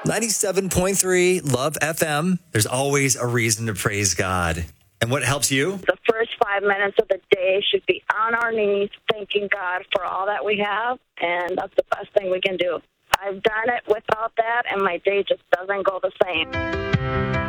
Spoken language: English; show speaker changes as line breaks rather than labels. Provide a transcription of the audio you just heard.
97.3 Love FM. There's always a reason to praise God. And what helps you?
The first 5 minutes of the day should be on our knees, thanking God for all that we have, and that's the best thing we can do. I've done it without that, and my day just doesn't go the same.